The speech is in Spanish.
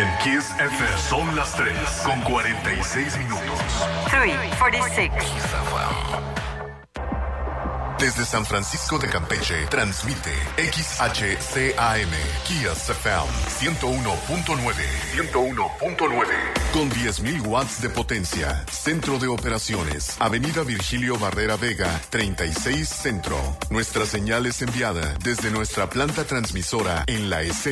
En Kiss FM son las 3:46. 3:46. Desde San Francisco de Campeche, transmite XHCAM, Kiss FM 101.9. 101.9. Con 10.000 watts de potencia. Centro de operaciones. Avenida Virgilio Barrera Vega, 36 Centro. Nuestra señal es enviada desde nuestra planta transmisora en la S.